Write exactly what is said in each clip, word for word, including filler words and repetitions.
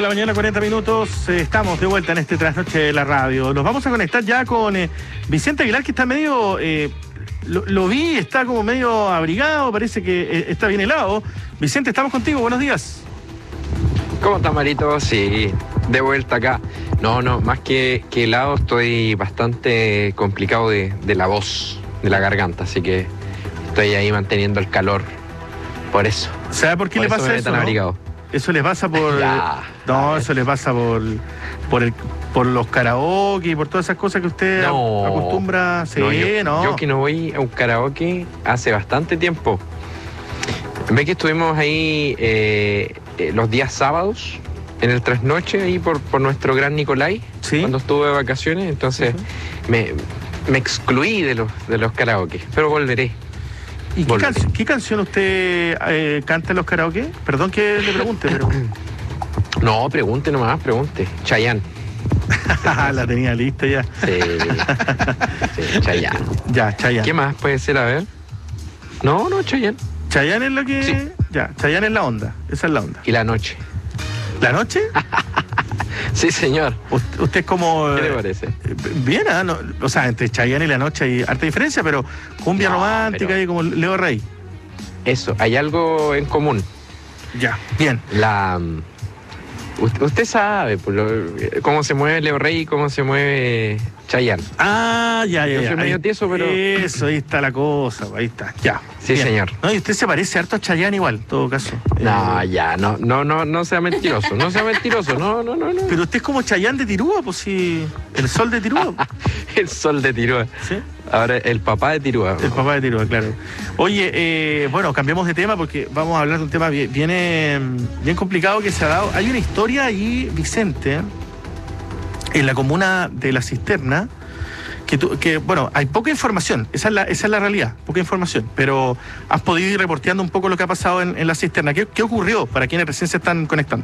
La mañana, cuarenta minutos, eh, estamos de vuelta en este trasnoche de la radio. Nos vamos a conectar ya con eh, Vicente Aguilar, que está medio, eh, lo, lo vi, está como medio abrigado, parece que eh, está bien helado. Vicente, estamos contigo, buenos días. ¿Cómo estás, Marito? Sí, de vuelta acá. No, no, más que, que helado, estoy bastante complicado de, de la voz, de la garganta, así que estoy ahí manteniendo el calor, por eso. ¿Sabe por qué por le eso pasa me eso? Tan ¿no? abrigado. Eso les pasa por... Ya, no, eso les pasa por por el por los karaoke y por todas esas cosas que usted no, acostumbra. Sí, no, yo, no. yo que no voy a un karaoke hace bastante tiempo. Ve que estuvimos ahí eh, eh, los días sábados en el trasnoche ahí por, por nuestro gran Nicolai, ¿Sí? cuando estuve de vacaciones, entonces Uh-huh. me, me excluí de los, de los karaoke, pero volveré. ¿Y qué, can qué canción usted eh, canta en los karaoke? Perdón que le pregunte, pero... No, pregunte nomás, pregunte. Chayanne. La tenía lista ya. Sí, sí, Chayanne. Ya, Chayanne. ¿Qué más puede ser? A ver. No, no, Chayanne. Chayanne es lo que... Sí. Ya, Chayanne es la onda, esa es la onda. Y La Noche. ¿La noche? Sí, señor. Usted, usted es como... ¿Qué le eh, parece? Bien, ¿ah? No, o sea, entre Chayanne y La Noche hay harta diferencia, pero cumbia No, romántica pero- y como Leo Rey. Eso, hay algo en común. Ya, bien. La... um, Usted, usted sabe por lo- cómo se mueve Leo Rey y cómo se mueve Chayanne. Ah, ya, ya, Yo ya. soy medio Ahí- tieso, pero- Eso, ahí está la cosa, ahí está. Ya. Sí, bien. señor. No, y usted se parece harto a Chayanne igual, en todo caso. No, Eh, ya, no, no, no, no sea mentiroso, no sea mentiroso, no, no, no, no. Pero usted es como Chayanne de Tirúa, pues sí. El sol de Tirúa. El sol de Tirúa. ¿Sí? Ahora el papá de Tirúa. El papá de Tirúa, claro. Oye, eh, bueno, cambiamos de tema porque vamos a hablar de un tema bien, bien, eh, bien complicado que se ha dado. Hay una historia ahí, Vicente, en la comuna de La Cisterna, que, tú- que bueno, hay poca información, esa es, la, esa es la realidad, poca información, pero has podido ir reporteando un poco lo que ha pasado en, en La Cisterna. ¿Qué, qué ocurrió para quienes recién se están conectando?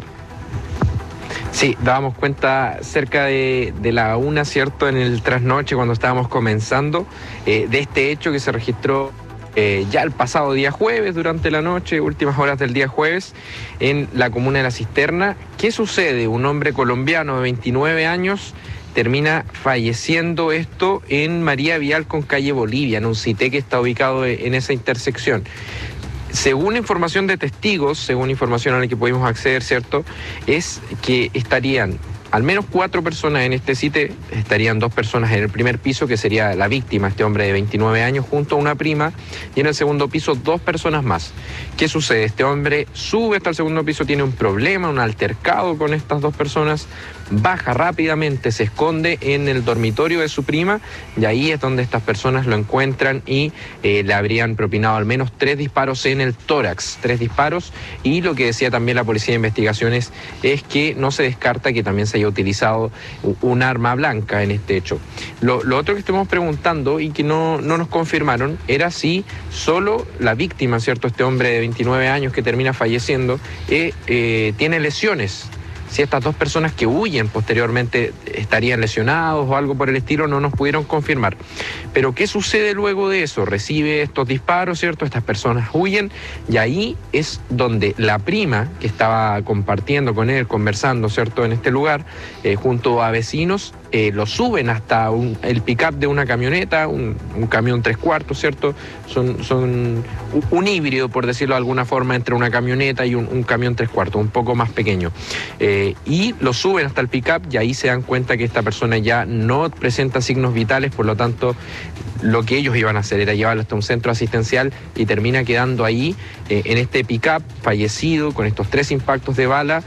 Sí, dábamos cuenta cerca de, de la una, ¿cierto? En el trasnoche, cuando estábamos comenzando, eh, de este hecho que se registró eh, ya el pasado día jueves, durante la noche, últimas horas del día jueves, en la comuna de La Cisterna. ¿Qué sucede? Un hombre colombiano de veintinueve años termina falleciendo, esto en María Vial con calle Bolivia, en un CITE que está ubicado en esa intersección. Según información de testigos, según información a la que pudimos acceder, ¿cierto?, es que estarían al menos cuatro personas en este sitio, estarían dos personas en el primer piso, que sería la víctima, este hombre de veintinueve años, junto a una prima, y en el segundo piso dos personas más. ¿Qué sucede? Este hombre sube hasta el segundo piso, tiene un problema, un altercado con estas dos personas, baja rápidamente, se esconde en el dormitorio de su prima, y ahí es donde estas personas lo encuentran y eh, le habrían propinado al menos tres disparos en el tórax, tres disparos, y lo que decía también la Policía de Investigaciones es que no se descarta que también se haya utilizado un arma blanca en este hecho. Lo, lo otro que estuvimos preguntando y que no, no nos confirmaron era si solo la víctima, ¿cierto?, este hombre de veintinueve años que termina falleciendo, eh, eh, tiene lesiones. Si estas dos personas que huyen posteriormente estarían lesionados o algo por el estilo, no nos pudieron confirmar. Pero ¿qué sucede luego de eso? Recibe estos disparos, ¿cierto? Estas personas huyen y ahí es donde la prima que estaba compartiendo con él, conversando, ¿cierto?, en este lugar, eh, junto a vecinos, eh, lo suben hasta un, el pick-up de una camioneta, un, un camión tres cuartos, ¿cierto? Son, son un, un híbrido, por decirlo de alguna forma, entre una camioneta y un, un camión tres cuartos, un poco más pequeño. Eh, y lo suben hasta el pick-up y ahí se dan cuenta que esta persona ya no presenta signos vitales, por lo tanto lo que ellos iban a hacer era llevarlo hasta un centro asistencial y termina quedando ahí eh, en este pick-up fallecido con estos tres impactos de bala,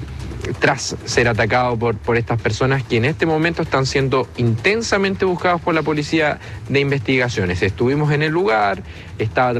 tras ser atacado por, por estas personas que en este momento están siendo intensamente buscados por la Policía de Investigaciones. Estuvimos en el lugar, estaba